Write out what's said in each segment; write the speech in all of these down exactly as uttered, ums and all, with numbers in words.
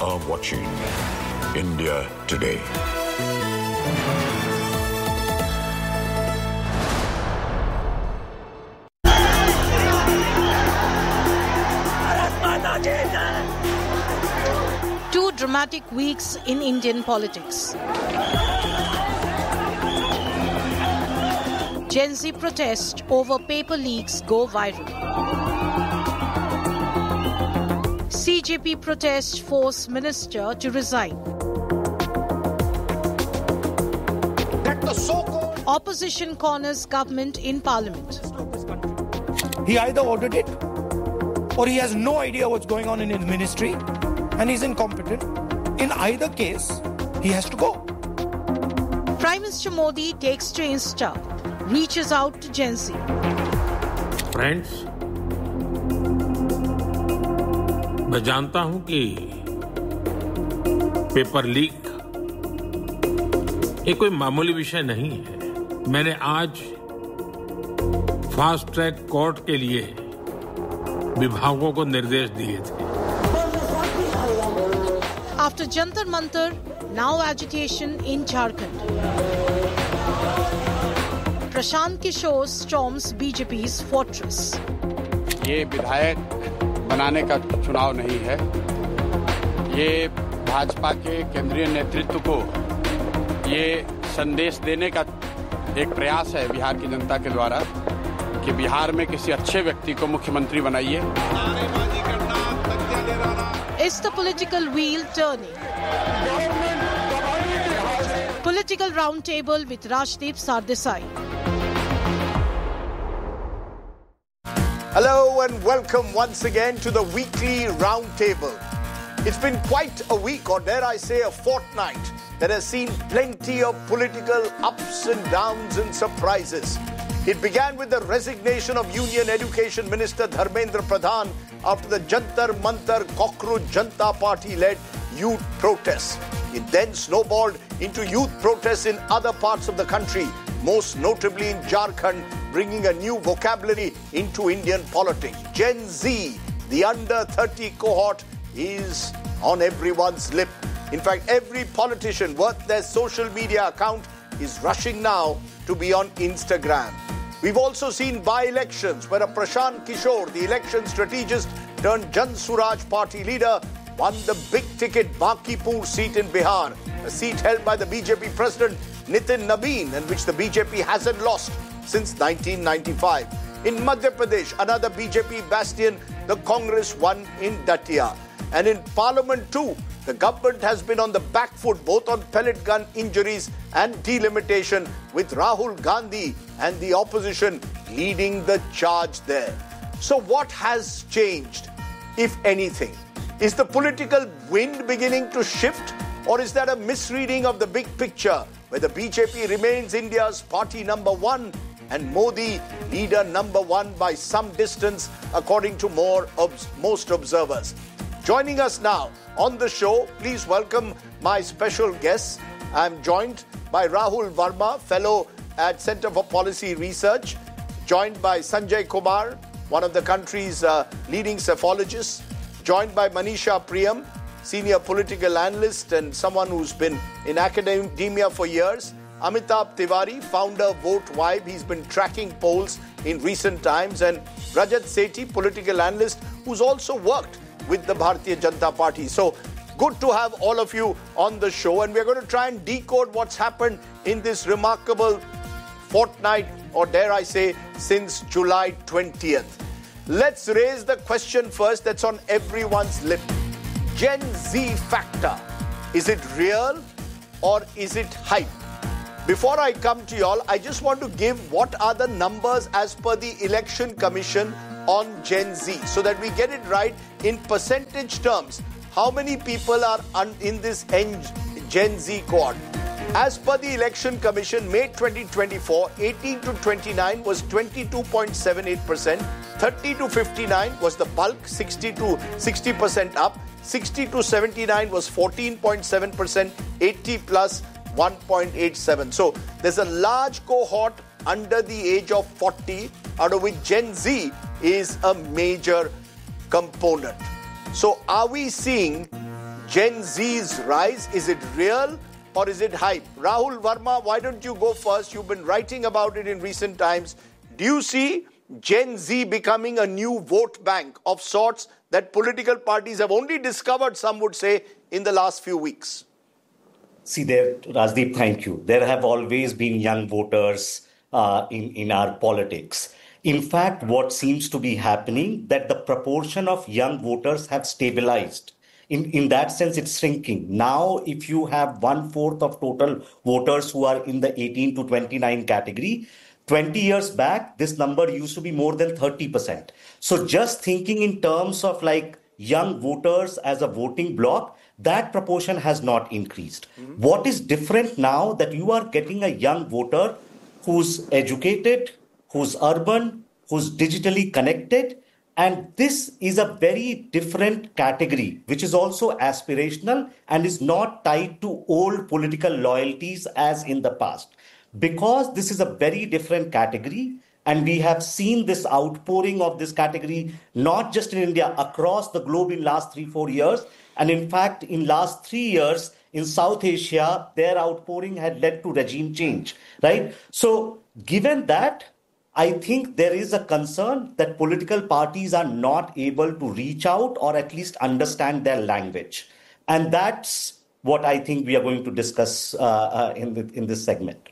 are watching India Today. Two dramatic weeks in Indian politics. Gen Z protest over paper leaks go viral. C J P protest force minister to resign. Opposition corners government in parliament. He either ordered it or he has no idea what's going on in his ministry and he's incompetent. In either case, he has to go. Prime Minister Modi takes to Insta, reaches out to Gen Z. Friends, मैं जानता हूं कि paper leak ये कोई मामूली विषय नहीं है। मैंने आज फास्ट ट्रैक कोर्ट के लिए विभागों को निर्देश दिए थे। After Jantar Mantar, now agitation in Jharkhand. Prashant Kishore storms B J P's fortress. ये विधायक बनाने का चुनाव नहीं है। ये भाजपा के केंद्रीय नेतृत्व को ये संदेश देने का एक प्रयास है बिहार की जनता के द्वारा कि बिहार में किसी अच्छे व्यक्ति को मुख्यमंत्री बनाइए। Is the political wheel turning? Political roundtable with Rajdeep Sardesai. Hello and welcome once again to the weekly roundtable. It's been quite a week, or dare I say a fortnight, that has seen plenty of political ups and downs and surprises. It began with the resignation of Union Education Minister Dharmendra Pradhan after the Jantar Mantar Cockroach Janata Party-led youth protests. It then snowballed into youth protests in other parts of the country, most notably in Jharkhand, bringing a new vocabulary into Indian politics. Gen Z, the under thirty cohort, is on everyone's lip. In fact, every politician worth their social media account is rushing now to be on Instagram. We've also seen by-elections where a Prashant Kishore, the election strategist turned Jan Suraj party leader, won the big-ticket Bankipur seat in Bihar, a seat held by the B J P president Nitin Nabeen, and which the B J P hasn't lost since nineteen ninety-five. In Madhya Pradesh, another B J P bastion, the Congress won in Datia. And in Parliament too, the government has been on the back foot both on pellet gun injuries and delimitation, with Rahul Gandhi and the opposition leading the charge there. So what has changed, if anything? Is the political wind beginning to shift, or is that a misreading of the big picture where the B J P remains India's party number one and Modi leader number one by some distance, according to more obs- most observers? Joining us now on the show, please welcome my special guests. I'm joined by Rahul Verma, fellow at Center for Policy Research, joined by Sanjay Kumar, one of the country's uh, leading psephologists, joined by Manisha Priyam, senior political analyst and someone who's been in academia for years, Amitabh Tiwari, founder Vote Vibe, he's been tracking polls in recent times, and Rajat Sethi, political analyst, who's also worked with the Bharatiya Janata Party. So good to have all of you on the show, and we're going to try and decode what's happened in this remarkable fortnight, or dare I say, since July twentieth. Let's raise the question first that's on everyone's lip. Gen Z factor. Is it real or is it hype? Before I come to y'all, I just want to give what are the numbers as per the Election Commission on Gen Z, so that we get it right in percentage terms. How many people are un- in this Gen Z cohort? As per the Election Commission, May twenty twenty-four, eighteen to twenty-nine was twenty-two point seven eight percent, thirty to fifty-nine was the bulk, sixty to sixty percent up, sixty to seventy-nine was fourteen point seven percent, eighty plus one point eight seven. So there's a large cohort under the age of forty, out of which Gen Z is a major component. So are we seeing Gen Z's rise? Is it real or is it hype? Rahul Verma, why don't you go first? You've been writing about it in recent times. Do you see Gen Z becoming a new vote bank of sorts that political parties have only discovered, some would say, in the last few weeks? See, there, Rajdeep, thank you. There have always been young voters uh, in, in our politics. In fact, what seems to be happening, that the proportion of young voters have stabilized. In, in that sense, it's shrinking. Now, if you have one-fourth of total voters who are in the eighteen to twenty-nine category, twenty years back, this number used to be more than thirty percent. So just thinking in terms of like young voters as a voting bloc, that proportion has not increased. Mm-hmm. What is different now that you are getting a young voter who's educated, who's urban, who's digitally connected. And this is a very different category, which is also aspirational and is not tied to old political loyalties as in the past. Because this is a very different category, and we have seen this outpouring of this category, not just in India, across the globe in last three, four years. And in fact, in last three years, in South Asia, their outpouring had led to regime change, right? So given that, I think there is a concern that political parties are not able to reach out or at least understand their language. And that's what I think we are going to discuss uh, uh, in, the, in this segment.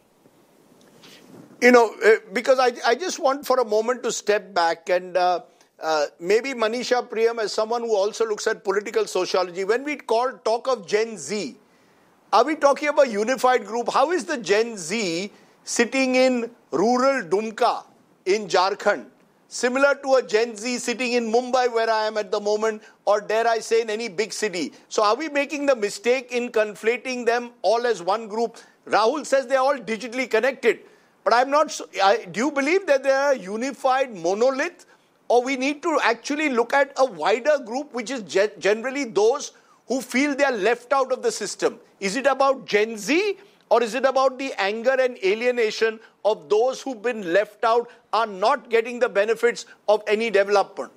You know, uh, because I, I just want for a moment to step back and uh, uh, maybe Manisha Priyam, as someone who also looks at political sociology, when we call talk of Gen Z, are we talking about a unified group? How is the Gen Z sitting in rural Dumka in Jharkhand, similar to a Gen Z sitting in Mumbai where I am at the moment, or dare I say in any big city? So are we making the mistake in conflating them all as one group? Rahul says they're all digitally connected. But I'm not so, I, do you believe that they are a unified monolith, or we need to actually look at a wider group, which is ge- generally those who feel they are left out of the system? Is it about Gen Z, or is it about the anger and alienation of those who've been left out, are not getting the benefits of any development?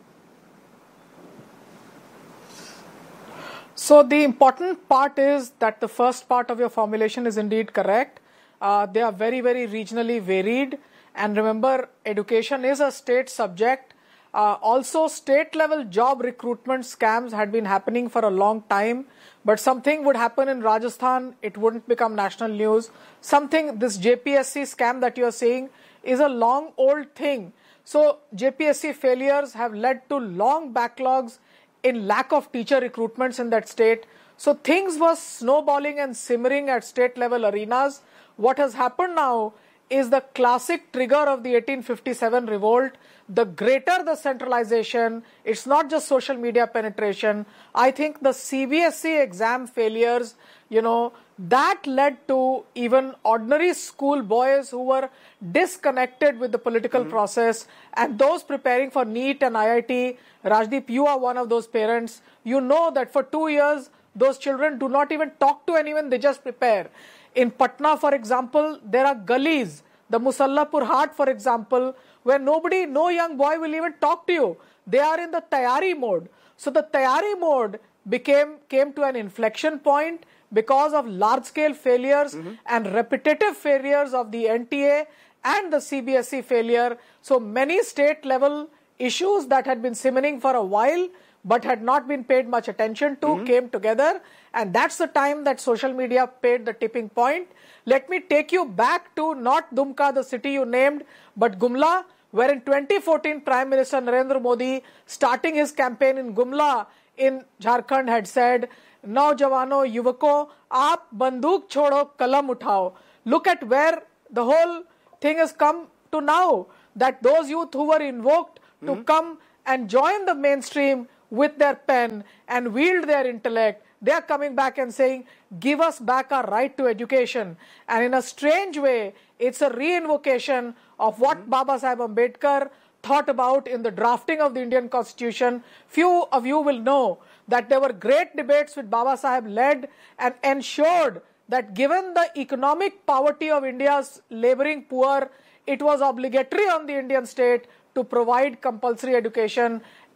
So the important part is that the first part of your formulation is indeed correct. Uh, they are very, very regionally varied. And remember, education is a state subject. Uh, also, state-level job recruitment scams had been happening for a long time. But something would happen in Rajasthan, it wouldn't become national news. Something, this J P S C scam that you are saying, is a long old thing. So J P S C failures have led to long backlogs in lack of teacher recruitments in that state. So things were snowballing and simmering at state-level arenas. What has happened now is the classic trigger of the eighteen fifty-seven revolt. The greater the centralization, it's not just social media penetration. I think the C B S E exam failures, you know, that led to even ordinary school boys who were disconnected with the political mm-hmm. process, and those preparing for NEET and I I T. Rajdeep, you are one of those parents. You know that for two years, those children do not even talk to anyone, they just prepare. In Patna, for example, there are gullies, the Musallapur Haat, for example, where nobody, no young boy will even talk to you. They are in the tayari mode. So the tayari mode became came to an inflection point because of large-scale failures mm-hmm. and repetitive failures of the N T A and the C B S E failure. So many state-level issues that had been simmering for a while but had not been paid much attention to mm-hmm. came together. And that's the time that social media paid the tipping point. Let me take you back to not Dumka, the city you named, but Gumla, where in twenty fourteen, Prime Minister Narendra Modi, starting his campaign in Gumla in Jharkhand, had said, "Naujawano, yuvako, aap banduk chodo, kalam uthao." Look at where the whole thing has come to now, that those youth who were invoked mm-hmm. to come and join the mainstream with their pen and wield their intellect, they are coming back and saying, give us back our right to education. And in a strange way, it's a reinvocation of what mm-hmm. Baba Saheb Ambedkar thought about in the drafting of the Indian Constitution. Few of you will know that there were great debates which Baba Saheb led and ensured that given the economic poverty of India's labouring poor, it was obligatory on the Indian state to provide compulsory education.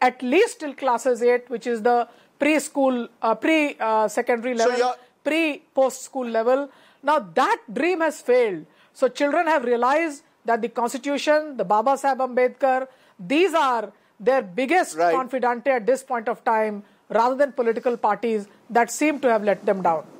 at least till classes eight, which is the preschool, uh, pre-secondary uh, level, so pre-post-school level. Now that dream has failed. So children have realized that the Constitution, the Baba Saheb Ambedkar, these are their biggest right. confidante at this point of time, rather than political parties that seem to have let them down.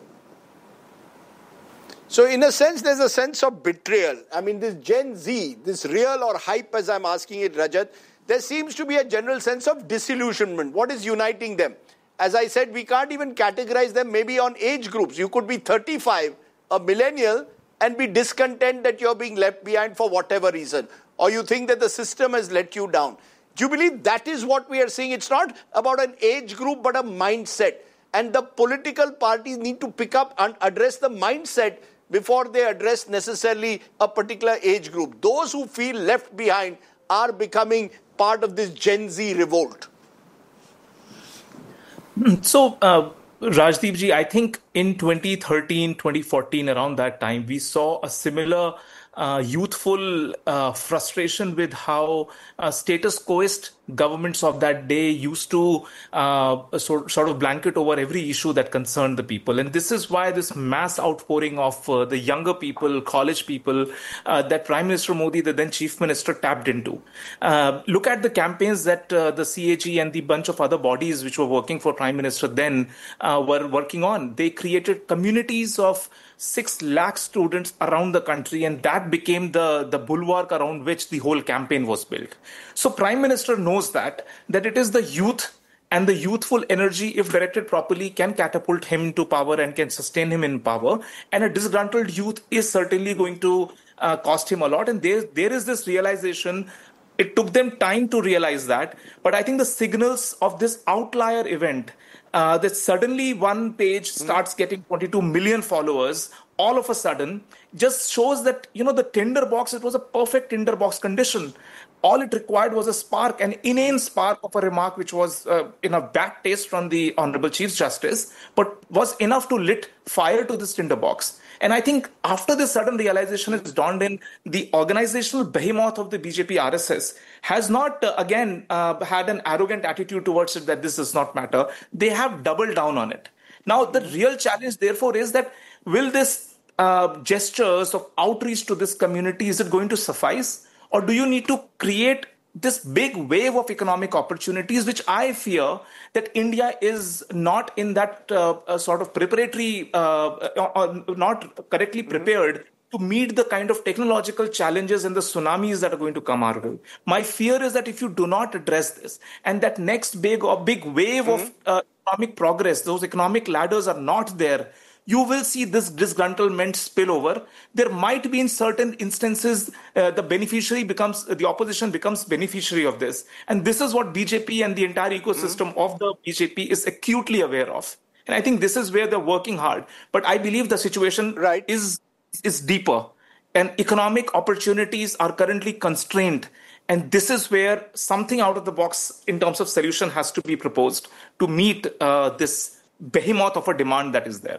So in a sense, there's a sense of betrayal. I mean, this Gen Z, this real or hype, as I'm asking it, Rajat, there seems to be a general sense of disillusionment. What is uniting them? As I said, we can't even categorize them maybe on age groups. You could be thirty-five, a millennial, and be discontent that you're being left behind for whatever reason. Or you think that the system has let you down. Do you believe that is what we are seeing? It's not about an age group, but a mindset. And the political parties need to pick up and address the mindset before they address necessarily a particular age group. Those who feel left behind are becoming part of this Gen Z revolt. So, uh, Rajdeep ji, I think in twenty thirteen, twenty fourteen, around that time, we saw a similar uh, youthful uh, frustration with how uh, status quoist governments of that day used to uh, sort, sort of blanket over every issue that concerned the people. And this is why this mass outpouring of uh, the younger people, college people, uh, that Prime Minister Modi, the then Chief Minister, tapped into. Uh, look at the campaigns that uh, the C A G and the bunch of other bodies which were working for Prime Minister then uh, were working on. They created communities of six lakh students around the country, and that became the, the bulwark around which the whole campaign was built. So Prime Minister knows that, that it is the youth and the youthful energy, if directed properly, can catapult him to power and can sustain him in power. And a disgruntled youth is certainly going to uh, cost him a lot. And there, there is this realization. It took them time to realize that. But I think the signals of this outlier event, uh, that suddenly one page starts getting twenty-two million followers, all of a sudden, just shows that, you know, the tinderbox, it was a perfect tinderbox condition. All it required was a spark, an inane spark of a remark which was uh, in a bad taste from the Honorable Chief Justice, but was enough to lit fire to this tinderbox. And I think after this sudden realization has dawned in, the organizational behemoth of the B J P R S S has not, uh, again, uh, had an arrogant attitude towards it that this does not matter. They have doubled down on it. Now, the real challenge, therefore, is that will this uh, gestures of outreach to this community, is it going to suffice? Or do you need to create this big wave of economic opportunities, which I fear that India is not in that uh, uh, sort of preparatory, uh, or not correctly prepared mm-hmm. to meet the kind of technological challenges and the tsunamis that are going to come our way. My fear is that if you do not address this, and that next big or big wave mm-hmm. of uh, economic progress, those economic ladders are not there, you will see this disgruntlement spill over. There might be in certain instances, uh, the beneficiary becomes, uh, the opposition becomes beneficiary of this. And this is what B J P and the entire ecosystem mm-hmm. of the B J P is acutely aware of. And I think this is where they're working hard. But I believe the situation right. is, is deeper. And economic opportunities are currently constrained. And this is where something out of the box in terms of solution has to be proposed to meet uh, this behemoth of a demand that is there.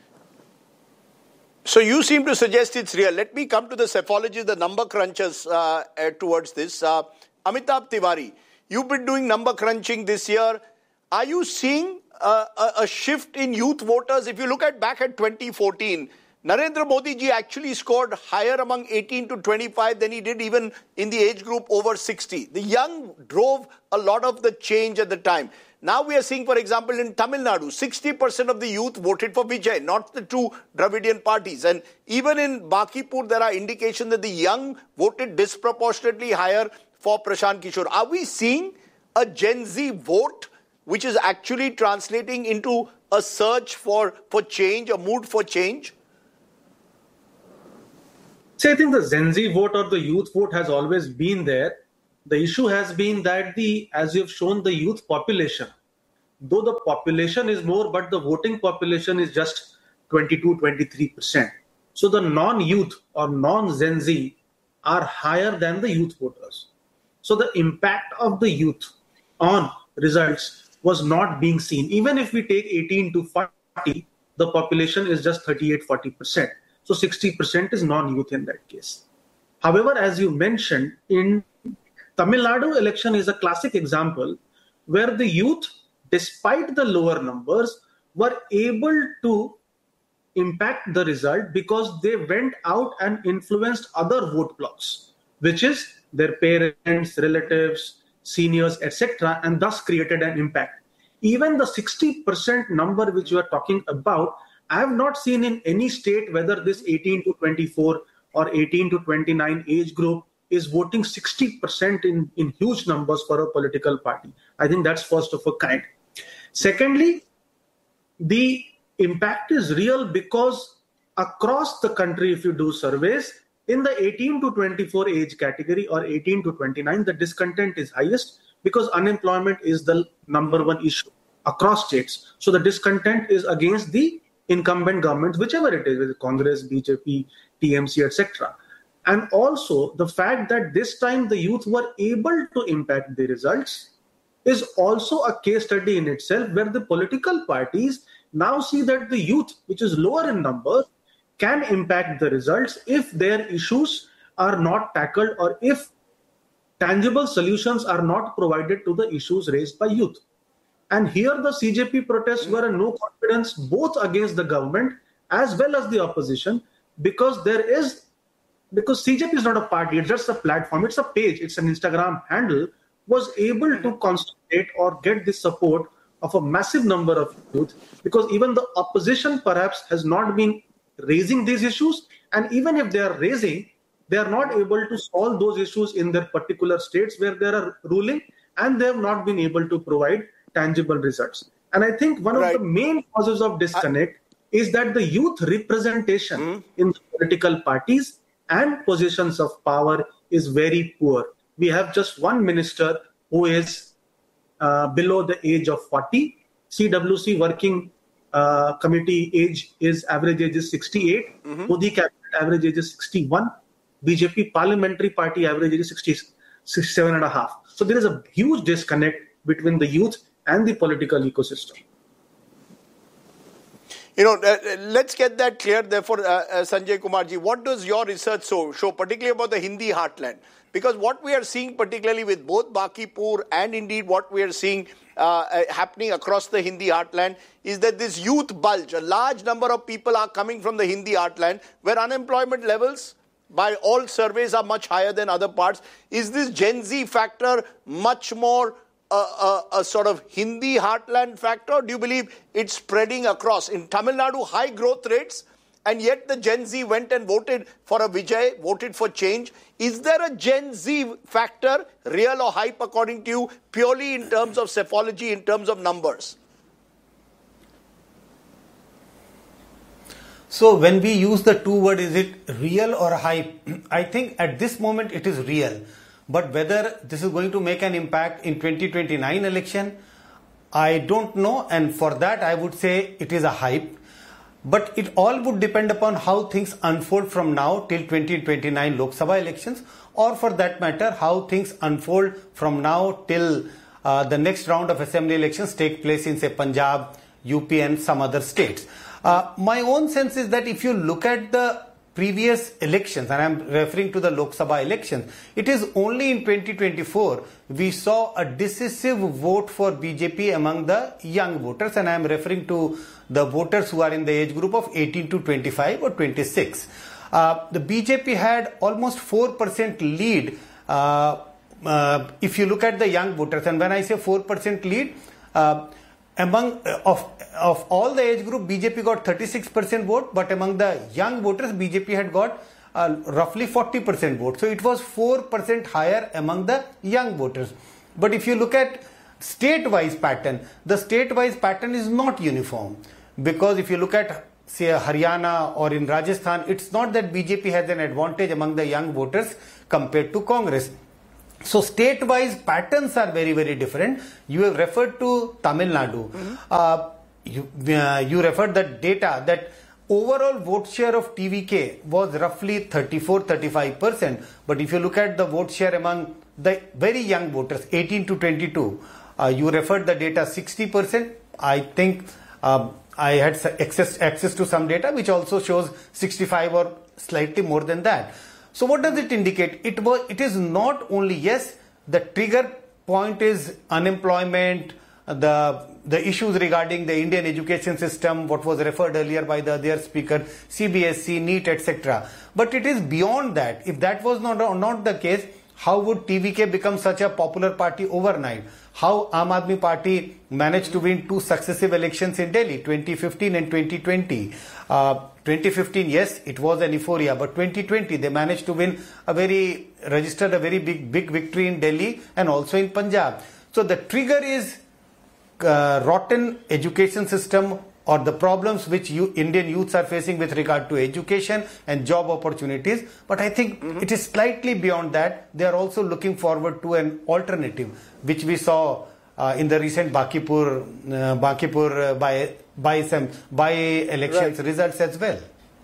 So you seem to suggest it's real. Let me come to the psephologists, the number crunchers uh, uh, towards this. Uh, Amitabh Tiwari, you've been doing number crunching this year. Are you seeing uh, a, a shift in youth voters? If you look at back at twenty fourteen, Narendra Modi ji actually scored higher among eighteen to twenty-five than he did even in the age group over sixty. The young drove a lot of the change at the time. Now we are seeing, for example, in Tamil Nadu, sixty percent of the youth voted for Vijay, not the two Dravidian parties. And even in Bakipur, there are indications that the young voted disproportionately higher for Prashant Kishore. Are we seeing a Gen Z vote which is actually translating into a search for, for change, a mood for change? See, I think the Gen Z vote or the youth vote has always been there. The issue has been that the, as you've shown, the youth population, though the population is more, but the voting population is just twenty-two, twenty-three percent. So the non-youth or non-Gen Z are higher than the youth voters. So the impact of the youth on results was not being seen. Even if we take eighteen to forty, the population is just thirty-eight, forty percent. So sixty percent is non-youth in that case. However, as you mentioned, in Tamil Nadu election is a classic example where the youth, despite the lower numbers, were able to impact the result because they went out and influenced other vote blocks, which is their parents, relatives, seniors, et cetera, and thus created an impact. Even the sixty percent number which you are talking about, I have not seen in any state whether this eighteen to twenty-four or eighteen to twenty-nine age group is voting sixty percent in, in huge numbers for a political party. I think that's first of a kind. Secondly, the impact is real because across the country, if you do surveys, in the eighteen to twenty-four age category or eighteen to twenty-nine, the discontent is highest because unemployment is the number one issue across states. So the discontent is against the incumbent governments, whichever it is, with Congress, B J P, T M C, et cetera. And also the fact that this time the youth were able to impact the results is also a case study in itself, where the political parties now see that the youth, which is lower in numbers, can impact the results if their issues are not tackled or if tangible solutions are not provided to the issues raised by youth. And here the C J P protests were a no confidence both against the government as well as the opposition, because there is, because C J P is not a party, it's just a platform, it's a page, it's an Instagram handle, was able to concentrate or get the support of a massive number of youth, because even the opposition perhaps has not been raising these issues, and even if they are raising, they are not able to solve those issues in their particular states where they are ruling, and they have not been able to provide tangible results. And I think one right. of the main causes of disconnect I... is that the youth representation mm. in the political parties and positions of power is very poor. We have just one minister who is uh, below the age of forty. C W C working uh, committee age is average age is sixty-eight. Mm-hmm. Modi cabinet average age is sixty-one. B J P parliamentary party average age is sixty, sixty-seven and a half. So there is a huge disconnect between the youth and the political ecosystem. You know, uh, let's get that clear. Therefore, uh, uh, Sanjay Kumarji, what does your research show, show, particularly about the Hindi heartland? Because what we are seeing, particularly with both Bakipur and indeed what we are seeing uh, uh, happening across the Hindi heartland, is that this youth bulge, a large number of people are coming from the Hindi heartland, where unemployment levels by all surveys are much higher than other parts. Is this Gen Z factor much more a, a, a sort of Hindi heartland factor? Do you believe it's spreading across? In Tamil Nadu, high growth rates, and yet the Gen Z went and voted for a Vijay, voted for change. Is there a Gen Z factor, real or hype, according to you, purely in terms of psephology, in terms of numbers? So when we use the two words, is it real or hype? I think at this moment it is real. But whether this is going to make an impact in twenty twenty-nine election, I don't know. And for that, I would say it is a hype. But it all would depend upon how things unfold from now till twenty twenty-nine Lok Sabha elections, or for that matter, how things unfold from now till uh, the next round of assembly elections take place in, say, Punjab, U P and some other states. Uh, my own sense is that if you look at the previous elections, and I am referring to the Lok Sabha elections, it is only in twenty twenty-four we saw a decisive vote for B J P among the young voters, and I am referring to the voters who are in the age group of eighteen to twenty-five or twenty-six. Uh, the B J P had almost four percent lead uh, uh, if you look at the young voters, and when I say four percent lead, uh, among uh, of of all the age group, B J P got thirty-six percent vote, but among the young voters, B J P had got uh, roughly forty percent vote. So it was four percent higher among the young voters. But if you look at state-wise pattern, the state-wise pattern is not uniform, because if you look at, say, Haryana or in Rajasthan, it's not that B J P has an advantage among the young voters compared to Congress. So state-wise patterns are very, very different. You have referred to Tamil Nadu. Mm-hmm. uh, you, uh, you referred that data that overall vote share of T V K was roughly thirty-four to thirty-five percent. But if you look at the vote share among the very young voters, eighteen to twenty-two, uh, you referred the data sixty percent. I think um, I had access, access to some data which also shows sixty-five or slightly more than that. So what does it indicate? It was, it is not only, yes, the trigger point is unemployment, the the issues regarding the Indian education system, what was referred earlier by the other speaker, C B S E, NEET, et cetera. But it is beyond that. If that was not, not the case, how would T V K become such a popular party overnight? How Aam Aadmi Party managed to win two successive elections in Delhi, twenty fifteen and twenty twenty. Uh, twenty fifteen, yes, it was an euphoria, but twenty twenty they managed to win a very, registered a very big, big victory in Delhi and also in Punjab. So the trigger is uh, rotten education system, or the problems which you, Indian youths are facing with regard to education and job opportunities. But I think mm-hmm. it is slightly beyond that. They are also looking forward to an alternative, which we saw uh, in the recent Bakipur, uh, Bakipur uh, by, by, some, by elections right. results as well.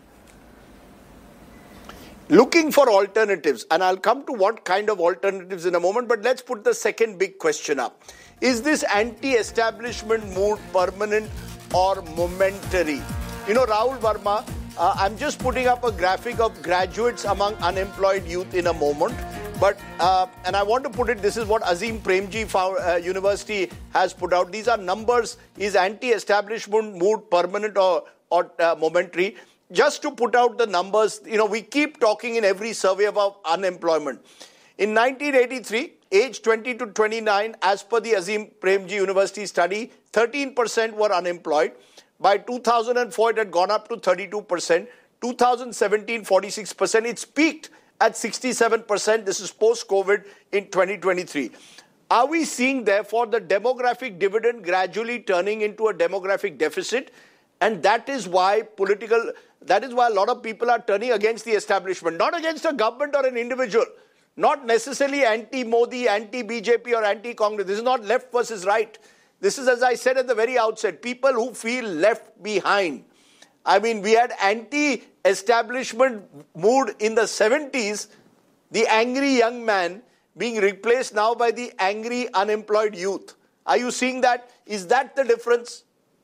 Looking for alternatives, and I'll come to what kind of alternatives in a moment, but let's put the second big question up. Is this anti-establishment mood permanent or momentary? You know, Rahul Verma, uh, I'm just putting up a graphic of graduates among unemployed youth in a moment. But, uh, and I want to put it, this is what Azim Premji uh, University has put out. These are numbers. Is anti-establishment mood permanent or, or uh, momentary? Just to put out the numbers, you know, we keep talking in every survey about unemployment. In nineteen eighty-three, age twenty to twenty-nine, as per the Azim Premji University study, thirteen percent were unemployed. By two thousand four, it had gone up to thirty-two percent. two thousand seventeen, forty-six percent. It's peaked at sixty-seven percent. This is post-COVID in twenty twenty-three. Are we seeing, therefore, the demographic dividend gradually turning into a demographic deficit? And that is why political, that is why a lot of people are turning against the establishment, not against a government or an individual. Not necessarily anti-Modi, anti-B J P or anti-Congress. This is not left versus right. This is, as I said at the very outset, people who feel left behind. I mean, we had anti-establishment mood in the seventies, the angry young man being replaced now by the angry unemployed youth. Are you seeing that? Is that the difference?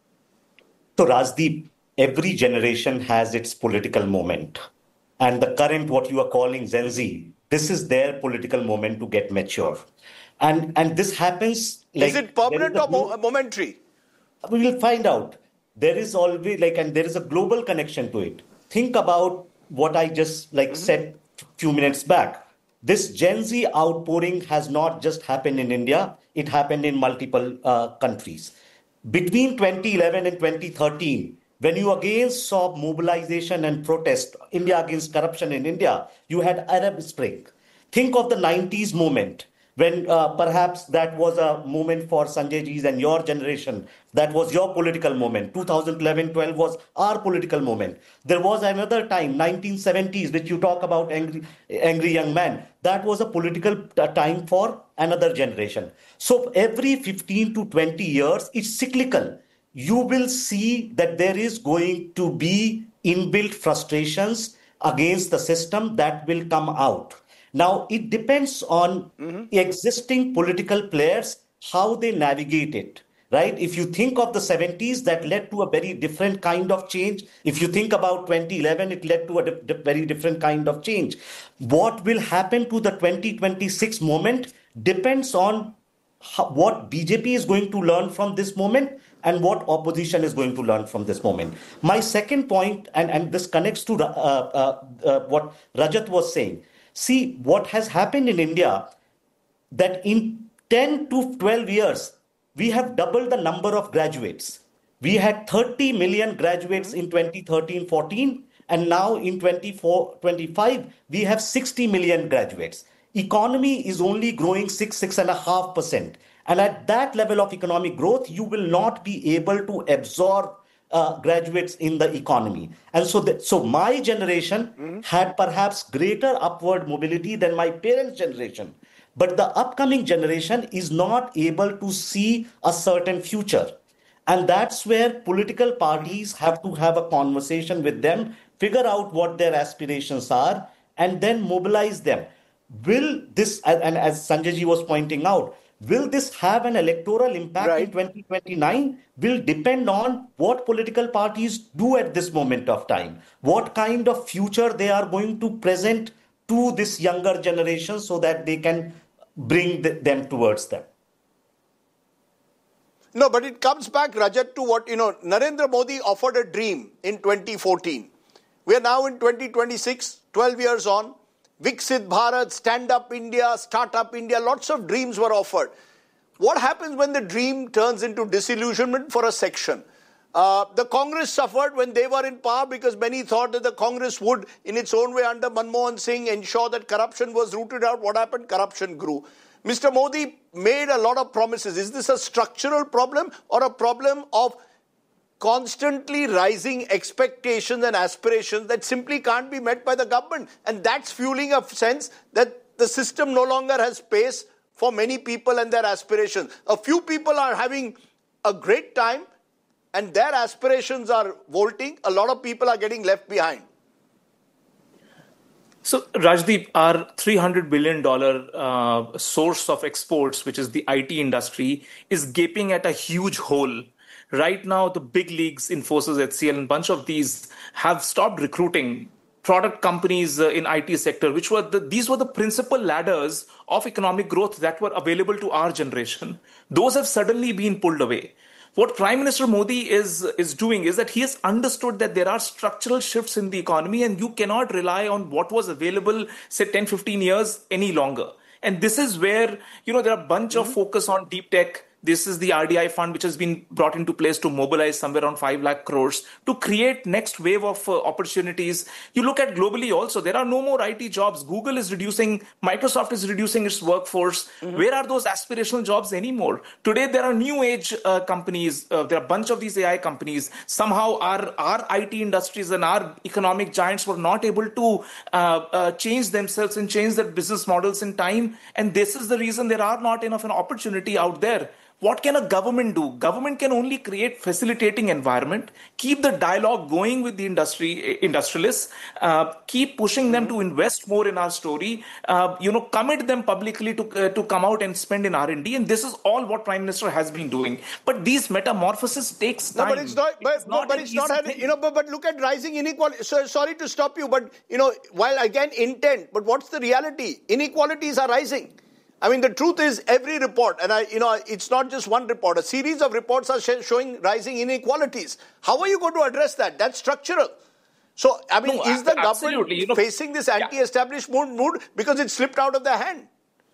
So, Rajdeep, every generation has its political moment. And the current, what you are calling Gen Z, this is their political moment to get mature. And and this happens... Like, is it permanent is or mo- momentary? We will find out. There is always, like, and there is a global connection to it. Think about what I just, like, mm-hmm. said a few minutes back. This Gen Z outpouring has not just happened in India. It happened in multiple uh, countries. Between twenty eleven and twenty thirteen, when you again saw mobilization and protest, India against corruption in India, you had Arab Spring. Think of the nineties moment, when uh, perhaps that was a moment for Sanjay Ji's and your generation. That was your political moment. two thousand eleven twelve was our political moment. There was another time, nineteen seventies, which you talk about angry, angry young man. That was a political time for another generation. So every fifteen to twenty years, it's cyclical. You will see that there is going to be inbuilt frustrations against the system that will come out. Now, it depends on mm-hmm. existing political players, how they navigate it, right? If you think of the seventies, that led to a very different kind of change. If you think about twenty eleven, it led to a di- di- very different kind of change. What will happen to the twenty twenty-six moment depends on how, what B J P is going to learn from this moment and what opposition is going to learn from this moment. My second point, and, and this connects to uh, uh, uh, what Rajat was saying. See, what has happened in India, that in ten to twelve years, we have doubled the number of graduates. We had thirty million graduates in twenty thirteen fourteen, and now in twenty-four twenty-five, we have sixty million graduates. Economy is only growing six, six and a half percent. And at that level of economic growth, you will not be able to absorb uh, graduates in the economy. And so, the, so my generation mm-hmm. had perhaps greater upward mobility than my parents' generation. But the upcoming generation is not able to see a certain future. And that's where political parties have to have a conversation with them, figure out what their aspirations are, and then mobilize them. Will this, and as Sanjay ji was pointing out, will this have an electoral impact right. in twenty twenty-nine? Will depend on what political parties do at this moment of time. What kind of future they are going to present to this younger generation so that they can bring th- them towards them. No, but it comes back, Rajat, to what, you know, Narendra Modi offered a dream in twenty fourteen. We are now in twenty twenty-six, twelve years on. Viksit Bharat, Stand Up India, Startup India, lots of dreams were offered. What happens when the dream turns into disillusionment for a section? Uh, the Congress suffered when they were in power because many thought that the Congress would, in its own way under Manmohan Singh, ensure that corruption was rooted out. What happened? Corruption grew. Mister Modi made a lot of promises. Is this a structural problem or a problem of constantly rising expectations and aspirations that simply can't be met by the government? And that's fueling a sense that the system no longer has space for many people and their aspirations. A few people are having a great time and their aspirations are vaulting. A lot of people are getting left behind. So, Rajdeep, our three hundred billion dollars uh, source of exports, which is the I T industry, is gaping at a huge hole. Right now, the big leagues, Infosys, H C L, and a bunch of these have stopped recruiting product companies uh, in I T sector, which were the, these were the principal ladders of economic growth that were available to our generation. Those have suddenly been pulled away. What Prime Minister Modi is, is doing is that he has understood that there are structural shifts in the economy and you cannot rely on what was available, say, ten, fifteen years any longer. And this is where, you know, there are a bunch mm-hmm. of focus on deep tech. This is the R D I fund, which has been brought into place to mobilize somewhere around five lakh crores to create next wave of uh, opportunities. You look at globally also, there are no more I T jobs. Google is reducing, Microsoft is reducing its workforce. Mm-hmm. Where are those aspirational jobs anymore? Today, there are new age uh, companies. Uh, there are a bunch of these A I companies. Somehow our, our I T industries and our economic giants were not able to uh, uh, change themselves and change their business models in time. And this is the reason there are not enough an opportunity out there. What can a government do? Government can only create facilitating environment, keep the dialogue going with the industry, industrialists, uh, keep pushing them to invest more in our story, uh, you know, commit them publicly to uh, to come out and spend in R and D. And this is all what Prime Minister has been doing. But these metamorphoses takes time. No, but it's not. But it's not, but it's not having, you know. But, but look at rising inequality. So, sorry to stop you, but you know, while again intent, but what's the reality? Inequalities are rising. I mean, the truth is every report, and I, you know, it's not just one report, a series of reports are sh- showing rising inequalities. How are you going to address that? That's structural. So, I mean, no, is the government you know, facing this anti-establishment yeah. mood because it slipped out of their hand?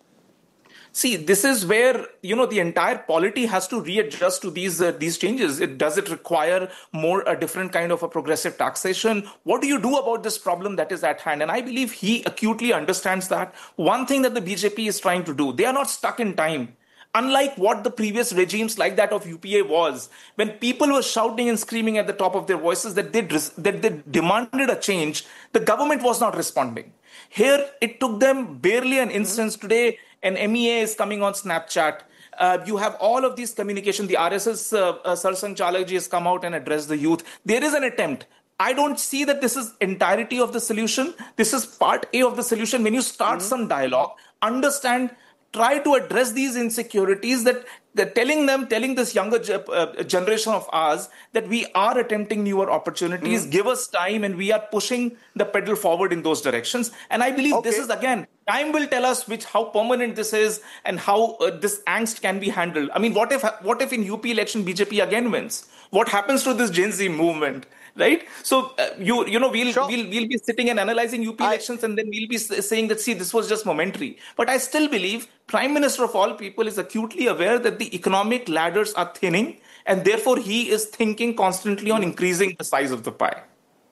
See, this is where, you know, the entire polity has to readjust to these uh, these changes. It, does it require more a different kind of a progressive taxation? What do you do about this problem that is at hand? And I believe he acutely understands that. One thing that the B J P is trying to do, they are not stuck in time. Unlike what the previous regimes like that of U P A was, when people were shouting and screaming at the top of their voices that they, that they demanded a change, the government was not responding. Here, it took them barely an instance mm-hmm. today. An M E A is coming on Snapchat. Uh, you have all of these communication. The R S S, uh, uh, Sarsang Chalakji has come out and addressed the youth. There is an attempt. I don't see that this is entirety of the solution. This is part A of the solution. When you start mm-hmm. some dialogue, understand, try to address these insecurities that they're telling them, telling this younger ge- uh, generation of ours that we are attempting newer opportunities, mm. give us time, and we are pushing the pedal forward in those directions. And I believe okay. this is, again, time will tell us which how permanent this is and how uh, this angst can be handled. I mean, what if what if in U P election B J P again wins? What happens to this Gen Z movement? Right? So, uh, you you know, we'll, sure. we'll we'll be sitting and analyzing U P I, elections and then we'll be saying that, see, this was just momentary. But I still believe Prime Minister of all people is acutely aware that the economic ladders are thinning and therefore he is thinking constantly on increasing the size of the pie.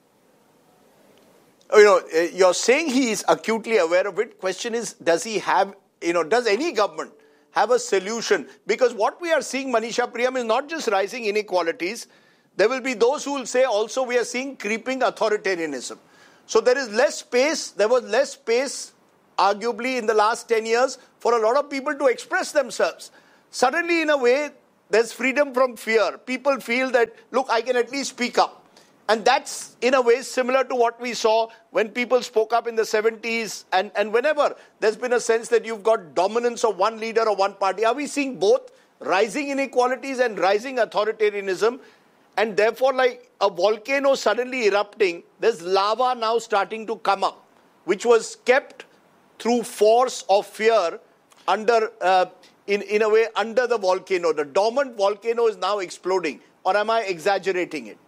You know, you're saying he is acutely aware of it. Question is, does he have, you know, does any government have a solution? Because what we are seeing, Manisha Priyam, is not just rising inequalities. There will be those who will say also we are seeing creeping authoritarianism. So there is less space, there was less space, arguably in the last ten years, for a lot of people to express themselves. Suddenly, in a way, there's freedom from fear. People feel that, look, I can at least speak up. And that's, in a way, similar to what we saw when people spoke up in the seventies. And, and whenever there's been a sense that you've got dominance of one leader or one party. Are we seeing both rising inequalities and rising authoritarianism? And therefore, like a volcano suddenly erupting, there's lava now starting to come up, which was kept through force of fear under, uh, in, in a way, under the volcano. The dormant volcano is now exploding. Or am I exaggerating it?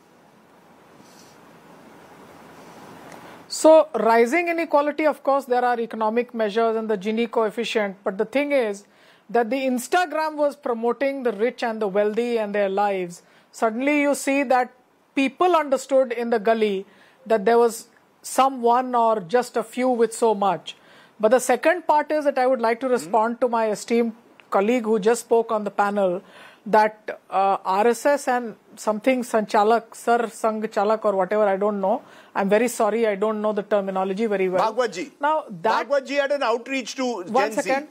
So, rising inequality, of course, there are economic measures and the Gini coefficient. But the thing is that the Instagram was promoting the rich and the wealthy and their lives. Suddenly you see that people understood in the gully that there was someone or just a few with so much. But the second part is that I would like to respond mm-hmm. to my esteemed colleague who just spoke on the panel that uh, R S S and something Sanchalak, Sir Sangh Chalak or whatever, I don't know. I'm very sorry, I don't know the terminology very well. Bhagwatji. Now that Bhagwatji had an outreach to Gen one Z. second.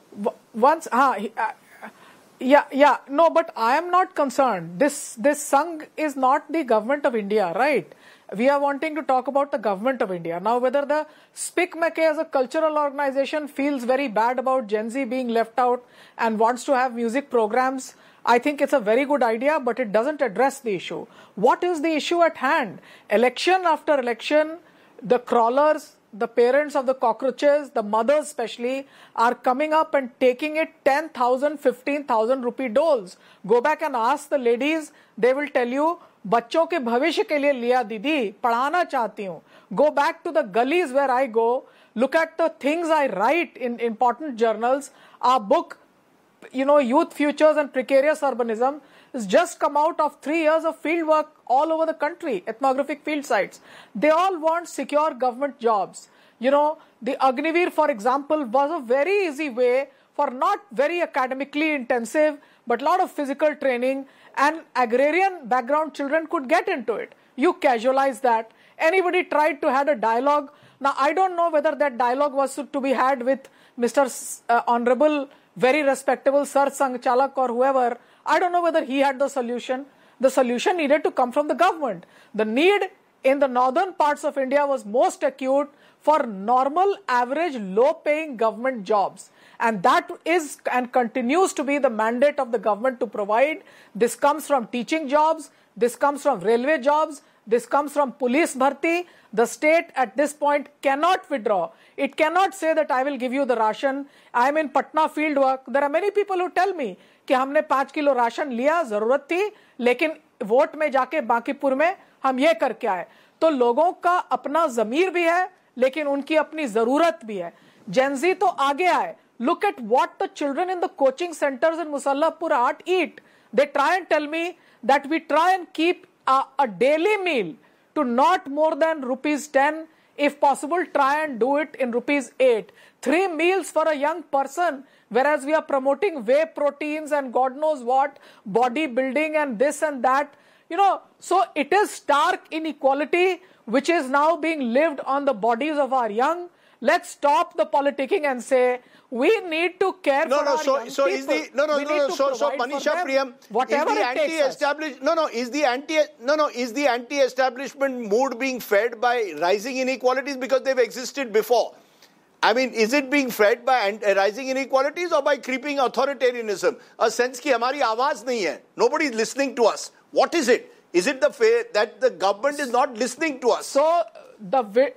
Once, ah, uh, yeah, yeah, no, but I am not concerned. This, this Sangh is not the government of India, right? We are wanting to talk about the government of India. Now, whether the SPIC-MACAY as a cultural organization feels very bad about Gen Z being left out and wants to have music programs, I think it's a very good idea, but it doesn't address the issue. What is the issue at hand? Election after election, the crawlers, the parents of the cockroaches, the mothers especially, are coming up and taking it ten thousand, fifteen thousand rupee doles. Go back and ask the ladies, they will tell you, बच्चों के भविष्य के लिए लिया दीदी, पढ़ाना चाहती हूँ. Go back to the gullies where I go, look at the things I write in important journals. Our book, you know, Youth Futures and Precarious Urbanism, has just come out of three years of field work all over the country, ethnographic field sites. They all want secure government jobs. You know, the Agniveer, for example, was a very easy way for not very academically intensive, but a lot of physical training, and agrarian background children could get into it. You casualize that. Anybody tried to have a dialogue. Now, I don't know whether that dialogue was to be had with Mister Uh, Honorable, very respectable Sir Sangh Chalak or whoever. I don't know whether he had the solution. The solution needed to come from the government. The need in the northern parts of India was most acute for normal, average, low-paying government jobs. And that is and continues to be the mandate of the government to provide. This comes from teaching jobs. This comes from railway jobs. This comes from police bharti. The state at this point cannot withdraw. It cannot say that I will give you the ration. I am in Patna field work. There are many people who tell me कि हमने पाँच kilo ration लिया, जरूरत थी, लेकिन vote में जाके बांकीपुर में हम ये करके आए. तो लोगों का अपना ज़मीर भी है, लेकिन उनकी अपनी जरूरत भी है. Gen Z तो आगे आए. Look at what the children in the coaching centers in Musallapur Art eat. They try and tell me that we try and keep a, a daily meal to not more than rupees ten. If possible, try and do it in rupees eight. Three meals for a young person, whereas we are promoting whey proteins and God knows what, bodybuilding and this and that. You know, so it is stark inequality which is now being lived on the bodies of our young. Let's stop the politicking and say, we need to care no, for no, our so, young so people. Is the, no, no, we no, no, so, so Manisha Priyam, whatever is the it takes anti-established, no, no, is the anti, no, no, is the anti-establishment mood being fed by rising inequalities because they've existed before? I mean, is it being fed by rising inequalities or by creeping authoritarianism? A sense ki hamari awaaz nahi hai. Nobody is listening to us. What is it? Is it the fact that the government is not listening to us? So the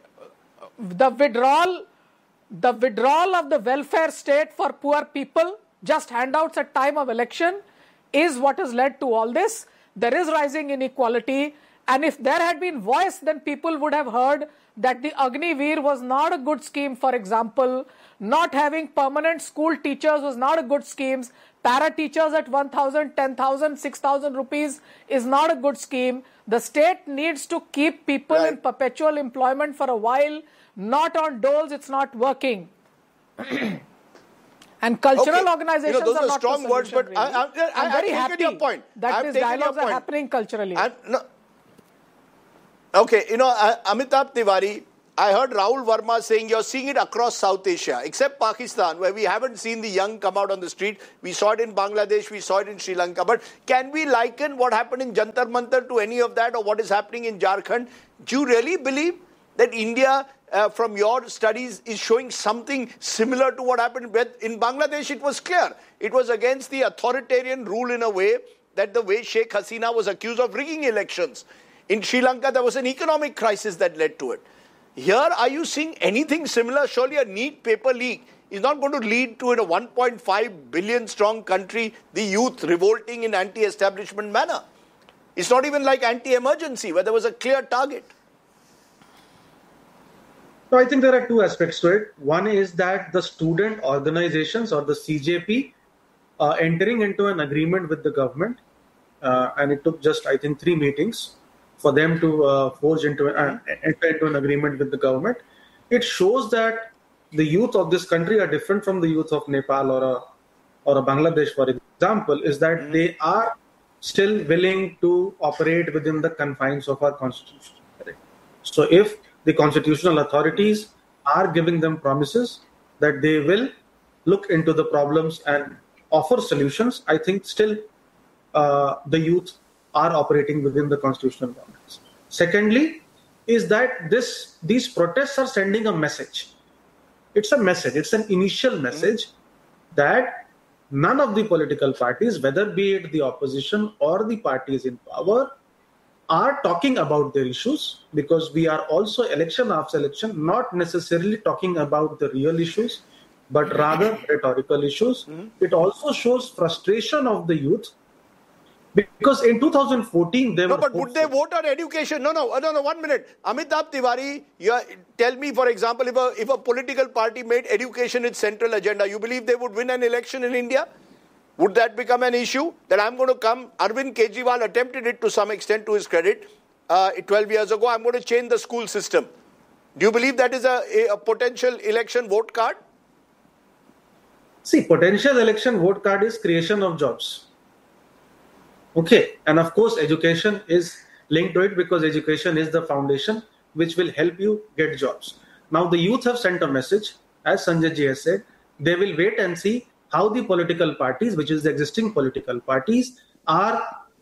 the withdrawal, the withdrawal of the welfare state for poor people, just handouts at time of election, is what has led to all this. There is rising inequality, and if there had been voice, then people would have heard that the Agniveer was not a good scheme. For example, not having permanent school teachers was not a good scheme. Para teachers at one thousand, ten thousand, six thousand rupees is not a good scheme. The state needs to keep people right. in perpetual employment for a while. Not on doles, it's not working. And cultural okay. organizations you know, those are, are not strong words, but really. I, I, I, I'm very happy your point. that I've these dialogues are happening culturally. I'm, no, okay, you know, uh, Amitabh Tiwari, I heard Rahul Verma saying you're seeing it across South Asia, except Pakistan, where we haven't seen the young come out on the street. We saw it in Bangladesh, we saw it in Sri Lanka. But can we liken what happened in Jantar Mantar to any of that, or what is happening in Jharkhand? Do you really believe that India, uh, from your studies, is showing something similar to what happened in Bangladesh? It was clear. It was against the authoritarian rule in a way that the way Sheikh Hasina was accused of rigging elections. In Sri Lanka, there was an economic crisis that led to it. Here, are you seeing anything similar? Surely a neat paper leak is not going to lead to, in a one point five billion strong country, the youth revolting in anti-establishment manner. It's not even like anti-emergency, where there was a clear target. So I think there are two aspects to it. One is that the student organizations or the C J P uh, entering into an agreement with the government, uh, and it took just, I think, three meetings for them to uh, forge into, uh, enter into an agreement with the government. It shows that the youth of this country are different from the youth of Nepal or a, or a Bangladesh, for example, is that mm-hmm. they are still willing to operate within the confines of our constitution. So if the constitutional authorities are giving them promises that they will look into the problems and offer solutions, I think still uh, the youth are operating within the constitutional boundaries. Secondly, is that this these protests are sending a message. It's a message, it's an initial message that none of the political parties, whether be it the opposition or the parties in power, are talking about their issues, because we are also election after election not necessarily talking about the real issues, but rather rhetorical issues. Mm-hmm. It also shows frustration of the youth, because in two thousand fourteen they no, were... No, but would they vote on education? No, no, no, no, one minute. Amitabh Tiwari, you are, tell me, for example, if a, if a political party made education its central agenda, you believe they would win an election in India? Would that become an issue? That I'm going to come, Arvind Kejriwal attempted it to some extent, to his credit, uh, twelve years ago, I'm going to change the school system. Do you believe that is a, a, a potential election vote card? See, potential election vote card is creation of jobs. Okay, and of course education is linked to it, because education is the foundation which will help you get jobs. Now the youth have sent a message, as Sanjay ji has said, they will wait and see how the political parties, which is the existing political parties, are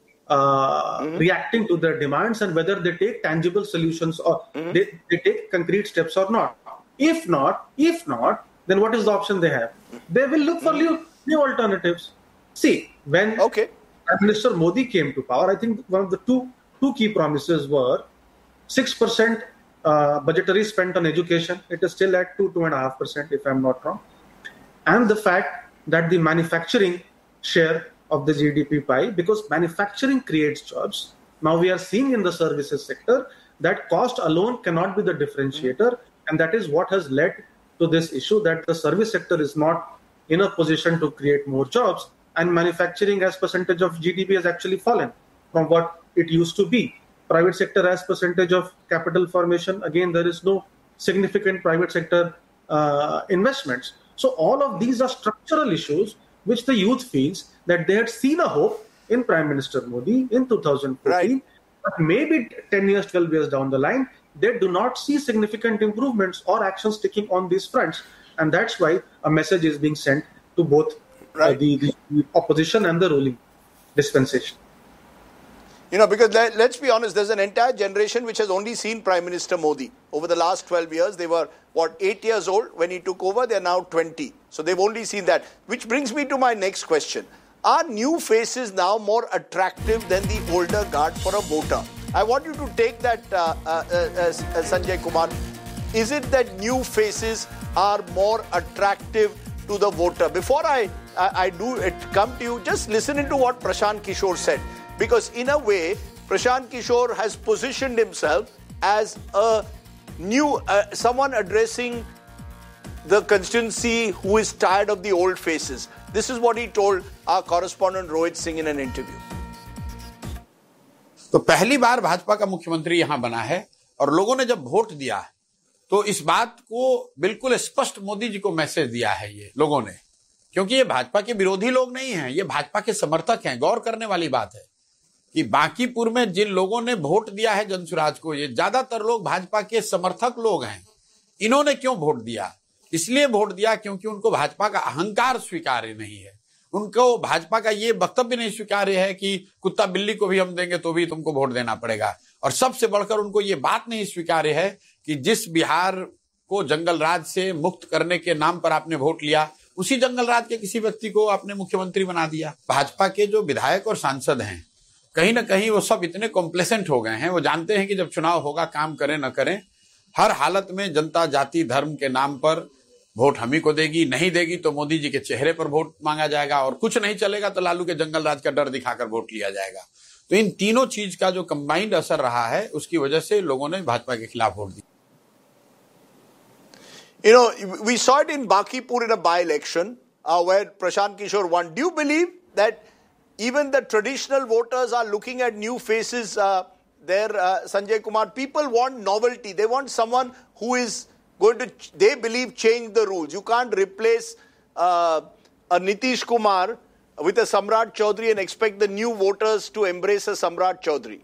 uh, mm-hmm. reacting to their demands, and whether they take tangible solutions or mm-hmm. they, they take concrete steps or not. If not, if not, then what is the option they have? They will look for mm-hmm. new, new alternatives. See, when okay. Prime Minister Modi came to power, I think one of the two two key promises were six percent uh, budgetary spent on education. It is still at two, two point five percent, if I'm not wrong. And the fact that the manufacturing share of the G D P pie, because manufacturing creates jobs. Now we are seeing in the services sector that cost alone cannot be the differentiator. Mm-hmm. And that is what has led to this issue, that the service sector is not in a position to create more jobs. And manufacturing as percentage of G D P has actually fallen from what it used to be. Private sector as percentage of capital formation, again, there is no significant private sector uh, investments. So all of these are structural issues which the youth feels that they had seen a hope in Prime Minister Modi in two thousand fourteen. Right. But maybe ten years, twelve years down the line, they do not see significant improvements or actions taking on these fronts. And that's why a message is being sent to both right. uh, the, the opposition and the ruling dispensation. You know, because let, let's be honest, there's an entire generation which has only seen Prime Minister Modi. Over the last twelve years, they were, what, eight years old when he took over. They're now twenty. So they've only seen that. Which brings me to my next question. Are new faces now more attractive than the older guard for a voter? I want you to take that, uh, uh, uh, uh, Sanjay Kumar. Is it that new faces are more attractive to the voter? Before I, I, I do it come to you, just listen to what Prashant Kishore said. Because in a way, Prashant Kishore has positioned himself as a new, uh, someone addressing the constituency who is tired of the old faces. This is what he told our correspondent Rohit Singh in an interview. तो पहली बार भाजपा का मुख्यमंत्री यहां बना है और लोगों ने जब वोट दिया तो इस बात को बिल्कुल स्पष्ट मोदी जी को मैसेज दिया है ये लोगों ने, क्योंकि ये भाजपा के विरोधी लोग नहीं हैं, ये भाजपा के समर्थक हैं। गौर करने वाली बात है कि बांकीपुर में जिन लोगों ने वोट दिया है जनसुराज को, ये ज्यादातर लोग भाजपा के समर्थक लोग हैं। इन्होंने क्यों वोट दिया? इसलिए वोट दिया क्योंकि उनको भाजपा का अहंकार स्वीकार्य नहीं है, उनको भाजपा का ये वक्तव्य नहीं स्वीकार्य है कि कुत्ता बिल्ली को भी हम देंगे तो भी तुमको वोट देना पड़ेगा। और सबसे बढ़कर उनको ये बात नहीं स्वीकार्य है कि जिस बिहार को जंगल राज से मुक्त करने के नाम पर आपने वोट लिया, उसी जंगल राज के किसी व्यक्ति को आपने मुख्यमंत्री बना दिया। भाजपा के जो विधायक और सांसद हैं, कहीं ना कहीं वो सब इतने कॉम्प्लेसेंट हो गए हैं, वो जानते हैं कि जब चुनाव होगा काम करें न करें, हर हालत में जनता जाति धर्म के नाम पर वोट हम ही को देगी, नहीं देगी तो मोदी जी के चेहरे पर वोट मांगा जाएगा, और कुछ नहीं चलेगा तो लालू के जंगल राज का डर दिखाकर वोट लिया जाएगा। तो इन तीनों चीज का जो कंबाइंड असर रहा है, उसकी वजह से लोगों ने भाजपा के खिलाफ वोट दिया। You know, we saw it in Bakipur in a by-election uh, where Prashant Kishore won. Do you believe that even the traditional voters are looking at new faces uh, there, uh, Sanjay Kumar? People want novelty. They want someone who is going to, they believe, change the rules. You can't replace uh, a Nitish Kumar with a Samrat Chaudhary and expect the new voters to embrace a Samrat Chaudhary.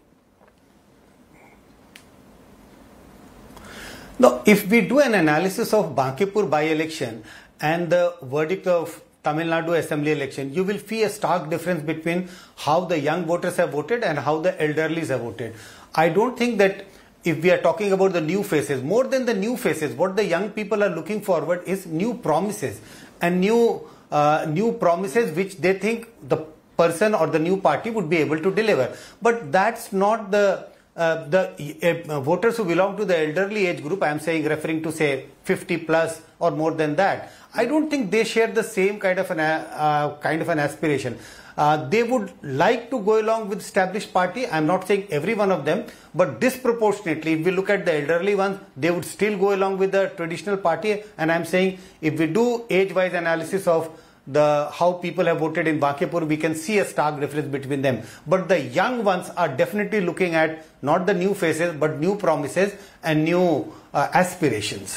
No, if we do an analysis of Bankipur by-election and the verdict of Tamil Nadu Assembly election, you will see a stark difference between how the young voters have voted and how the elderlies have voted. I don't think that if we are talking about the new faces, more than the new faces, what the young people are looking forward is new promises and new uh, new promises which they think the person or the new party would be able to deliver. But that's not the Uh, the uh, voters who belong to the elderly age group, I am saying referring to say fifty plus or more than that, I don't think they share the same kind of an uh, kind of an aspiration. Uh, they would like to go along with established party. I am not saying every one of them, but disproportionately, if we look at the elderly ones, they would still go along with the traditional party. And I am saying if we do age-wise analysis of the how people have voted in Bankipur, we can see a stark difference between them. But the young ones are definitely looking at not the new faces, but new promises and new uh, aspirations.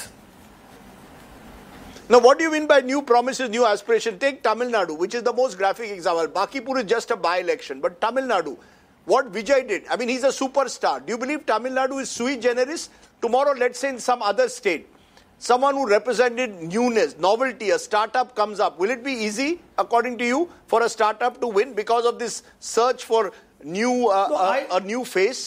Now, what do you mean by new promises, new aspirations? Take Tamil Nadu, which is the most graphic example. Bankipur is just a by-election, but Tamil Nadu, what Vijay did, I mean, he's a superstar. Do you believe Tamil Nadu is sui generis? Tomorrow, let's say in some other state, someone who represented newness, novelty, a startup comes up. Will it be easy, according to you, for a startup to win because of this search for new uh, no, uh, I, a new face?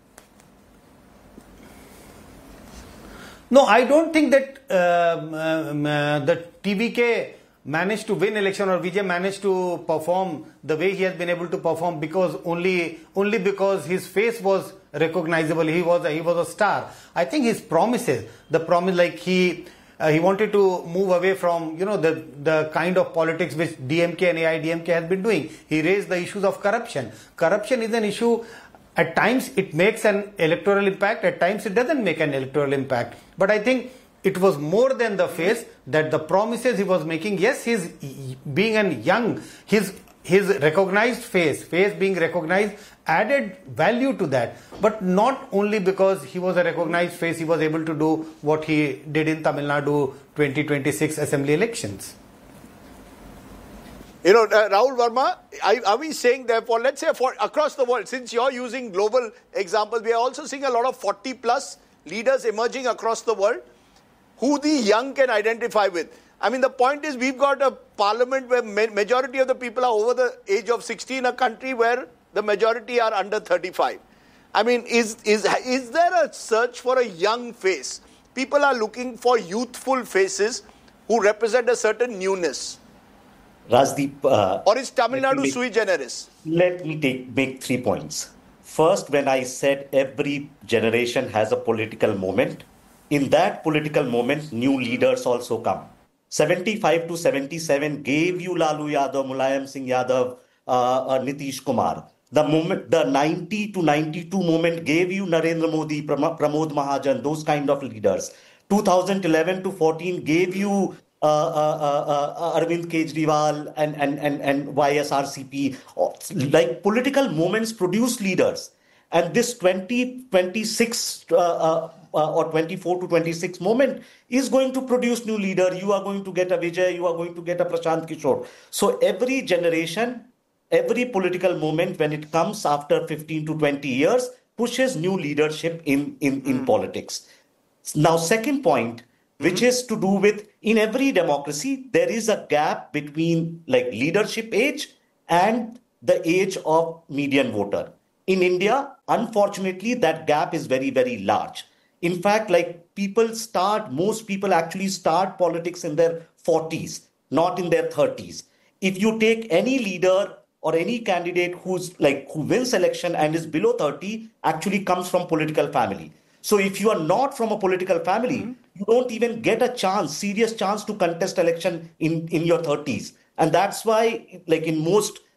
No, I don't think that um, um, uh, the T V K managed to win election or Vijay managed to perform the way he has been able to perform because only only because his face was recognizable. He was a, he was a star. I think his promises, the promise like he uh, he wanted to move away from you know the the kind of politics which D M K and A I A D M K has been doing. He raised the issues of corruption. Corruption is an issue. At times it makes an electoral impact. At times it doesn't make an electoral impact. But I think it was more than the face, that the promises he was making. Yes, he's being a young, his his recognized face, face being recognized, added value to that. But not only because he was a recognized face, he was able to do what he did in Tamil Nadu twenty twenty-six assembly elections. You know, uh, Rahul Verma, are, are we saying therefore, let's say for across the world, since you're using global examples, we are also seeing a lot of forty plus leaders emerging across the world who the young can identify with. I mean, the point is we've got a parliament where ma- majority of the people are over the age of sixty in a country where the majority are under thirty-five. I mean, is, is, is there a search for a young face? People are looking for youthful faces who represent a certain newness. Rajdeep, uh, or is Tamil Nadu make, sui generis? Let me take make three points. First, when I said every generation has a political moment, in that political moment, new leaders also come. seventy-five to seventy-seven gave you Lalu Yadav, Mulayam Singh Yadav, uh, uh, Nitish Kumar. The moment, the ninety to ninety-two moment gave you Narendra Modi, Pram- Pramod Mahajan, those kind of leaders. two thousand eleven to fourteen gave you Uh, uh, uh, uh, Arvind Kejriwal and, and, and, and Y S R C P. Like political moments produce leaders. And this twenty twenty-six uh, uh, uh, or twenty-four to twenty-six moment is going to produce new leader. You are going to get a Vijay, you are going to get a Prashant Kishore. So every generation, every political moment when it comes after fifteen to twenty years pushes new leadership in, in, in mm. politics. Now, second point, which is to do with, in every democracy, there is a gap between like leadership age and the age of median voter. In India, unfortunately, that gap is very, very large. In fact, like people start, most people actually start politics in their forties, not in their thirties. If you take any leader or any candidate who's like who wins election and is below thirty, actually comes from political family. So if you are not from a political family, mm-hmm. you don't even get a chance, serious chance to contest election in, in your thirties. And that's why, like in most